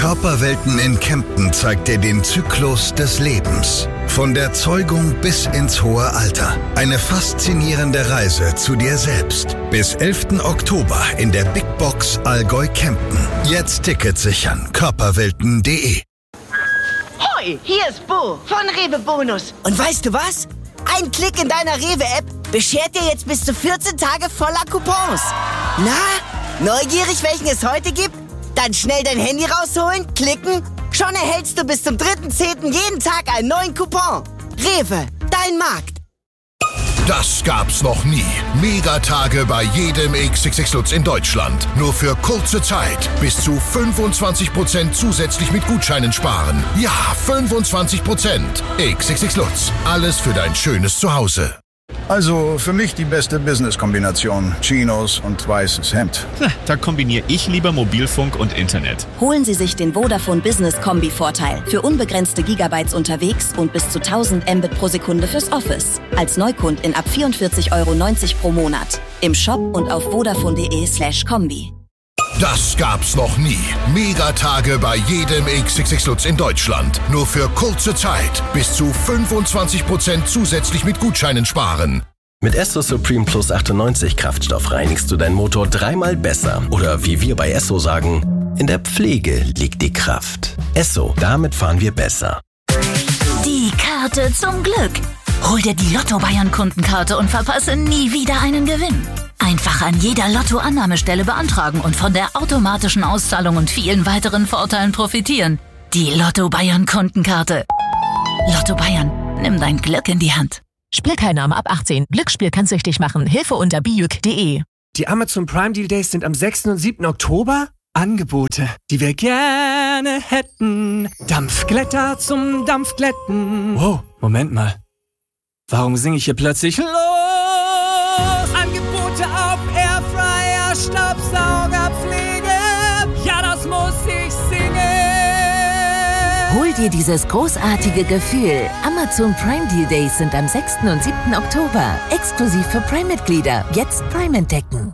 Körperwelten in Kempten zeigt dir den Zyklus des Lebens. Von der Zeugung bis ins hohe Alter. Eine faszinierende Reise zu dir selbst. Bis 11. Oktober in der Big Box Allgäu Kempten. Jetzt Ticket sichern. Körperwelten.de. Hoi, hier ist Bo von Rewe Bonus. Und weißt du was? Ein Klick in deiner Rewe-App beschert dir jetzt bis zu 14 Tage voller Coupons. Na, neugierig, welchen es heute gibt? Dann schnell dein Handy rausholen, klicken. Schon erhältst du bis zum 3.10. jeden Tag einen neuen Coupon. Rewe, dein Markt. Das gab's noch nie. Megatage bei jedem XXX Lutz in Deutschland. Nur für kurze Zeit. Bis zu 25% zusätzlich mit Gutscheinen sparen. Ja, 25%. XXX Lutz. Alles für dein schönes Zuhause. Also für mich die beste Business-Kombination. Chinos und weißes Hemd. Da kombiniere ich lieber Mobilfunk und Internet. Holen Sie sich den Vodafone Business Kombi-Vorteil. Für unbegrenzte Gigabytes unterwegs und bis zu 1000 Mbit pro Sekunde fürs Office. Als Neukundin ab 44,90 € pro Monat. Im Shop und auf vodafone.de/kombi. Das gab's noch nie. Megatage bei jedem XXX Lutz in Deutschland. Nur für kurze Zeit. Bis zu 25% zusätzlich mit Gutscheinen sparen. Mit Esso Supreme Plus 98 Kraftstoff reinigst du deinen Motor 3-mal besser. Oder wie wir bei Esso sagen, in der Pflege liegt die Kraft. Esso, damit fahren wir besser. Die Karte zum Glück. Hol dir die Lotto Bayern Kundenkarte und verpasse nie wieder einen Gewinn. Einfach an jeder Lotto-Annahmestelle beantragen und von der automatischen Auszahlung und vielen weiteren Vorteilen profitieren. Die Lotto Bayern Kundenkarte. Lotto Bayern, nimm dein Glück in die Hand. Spielteilnahme ab 18. Glücksspiel kann süchtig machen. Hilfe unter biuk.de. Die Amazon Prime Deal Days sind am 6. und 7. Oktober. Angebote, die wir gerne hätten. Dampfglätter zum Dampfglätten. Wow, Moment mal. Warum singe ich hier plötzlich los? Angebote auf Airfryer, Staubsaugerpflege. Ja, das muss ich singen. Hol dir dieses großartige Gefühl. Amazon Prime Deal Days sind am 6. und 7. Oktober. Exklusiv für Prime-Mitglieder. Jetzt Prime entdecken.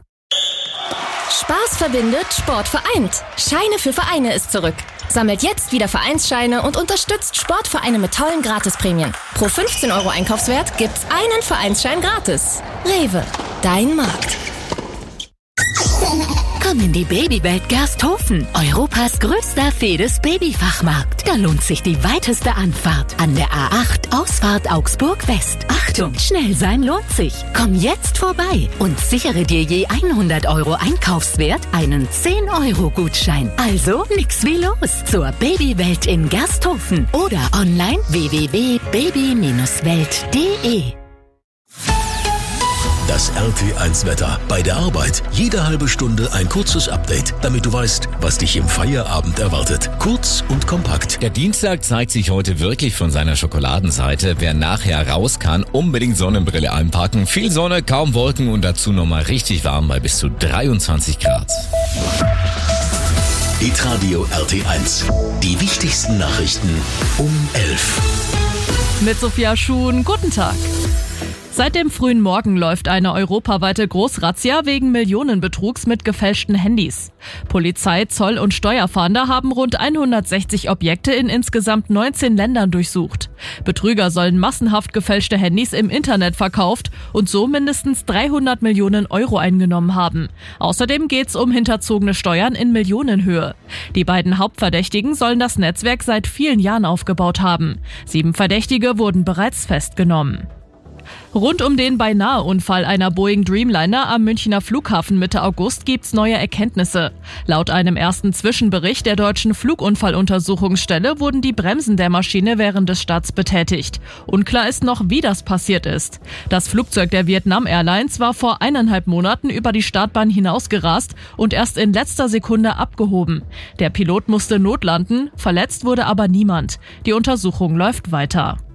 Spaß verbindet, Sport vereint. Scheine für Vereine ist zurück. Sammelt jetzt wieder Vereinsscheine und unterstützt Sportvereine mit tollen Gratisprämien. Pro 15 € Einkaufswert gibt's einen Vereinsschein gratis. Rewe, dein Markt. Komm in die Babywelt Gersthofen, Europas größter Fedes-Babyfachmarkt. Da lohnt sich die weiteste Anfahrt. An der A8, Ausfahrt Augsburg West. Achtung, schnell sein lohnt sich. Komm jetzt vorbei und sichere dir je 100 € Einkaufswert einen 10-€-Gutschein. Also nix wie los zur Babywelt in Gersthofen oder online www.baby-welt.de. Das RT1-Wetter. Bei der Arbeit jede halbe Stunde ein kurzes Update, damit du weißt, was dich im Feierabend erwartet. Kurz und kompakt. Der Dienstag zeigt sich heute wirklich von seiner Schokoladenseite. Wer nachher raus kann, unbedingt Sonnenbrille einpacken. Viel Sonne, kaum Wolken und dazu nochmal richtig warm bei bis zu 23 Grad. Hitradio RT1. Die wichtigsten Nachrichten um 11. Mit Sophia Schuhn, guten Tag. Seit dem frühen Morgen läuft eine europaweite Großrazzia wegen Millionenbetrugs mit gefälschten Handys. Polizei, Zoll und Steuerfahnder haben rund 160 Objekte in insgesamt 19 Ländern durchsucht. Betrüger sollen massenhaft gefälschte Handys im Internet verkauft und so mindestens 300 Millionen € eingenommen haben. Außerdem geht's um hinterzogene Steuern in Millionenhöhe. Die beiden Hauptverdächtigen sollen das Netzwerk seit vielen Jahren aufgebaut haben. 7 Verdächtige wurden bereits festgenommen. Rund um den Beinahe-Unfall einer Boeing Dreamliner am Münchner Flughafen Mitte August gibt's neue Erkenntnisse. Laut einem ersten Zwischenbericht der deutschen Flugunfalluntersuchungsstelle wurden die Bremsen der Maschine während des Starts betätigt. Unklar ist noch, wie das passiert ist. Das Flugzeug der Vietnam Airlines war vor 1,5 Monaten über die Startbahn hinausgerast und erst in letzter Sekunde abgehoben. Der Pilot musste notlanden, verletzt wurde aber niemand. Die Untersuchung läuft weiter.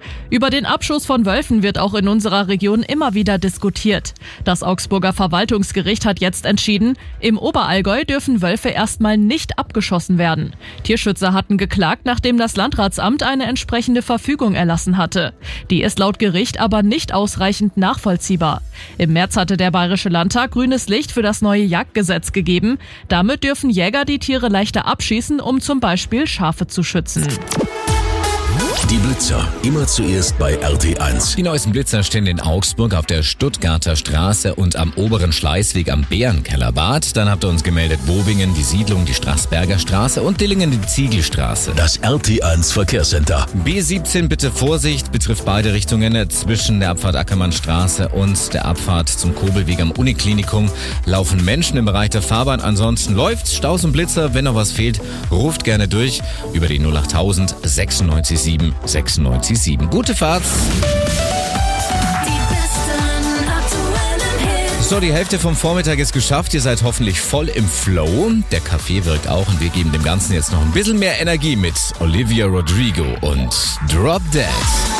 Über den Abschuss von Wölfen wird auch in unserer Region immer wieder diskutiert. Das Augsburger Verwaltungsgericht hat jetzt entschieden, im Oberallgäu dürfen Wölfe erstmal nicht abgeschossen werden. Tierschützer hatten geklagt, nachdem das Landratsamt eine entsprechende Verfügung erlassen hatte. Die ist laut Gericht aber nicht ausreichend nachvollziehbar. Im März hatte der Bayerische Landtag grünes Licht für das neue Jagdgesetz gegeben. Damit dürfen Jäger die Tiere leichter abschießen, um zum Beispiel Schafe zu schützen. Die Blitzer, immer zuerst bei RT1. Die neuesten Blitzer stehen in Augsburg auf der Stuttgarter Straße und am oberen Schleißweg am Bärenkellerbad. Dann habt ihr uns gemeldet Bobingen, die Siedlung, die Straßberger Straße und Dillingen, die Ziegelstraße. Das RT1 Verkehrscenter. B17, bitte Vorsicht, betrifft beide Richtungen. Zwischen der Abfahrt Ackermannstraße und der Abfahrt zum Kobelweg am Uniklinikum laufen Menschen im Bereich der Fahrbahn. Ansonsten läuft's, Staus und Blitzer. Wenn noch was fehlt, ruft gerne durch über die 08000 967 967. Gute Fahrt! So, die Hälfte vom Vormittag ist geschafft. Ihr seid hoffentlich voll im Flow. Der Kaffee wirkt auch und wir geben dem Ganzen jetzt noch ein bisschen mehr Energie mit Olivia Rodrigo und Drop Dead.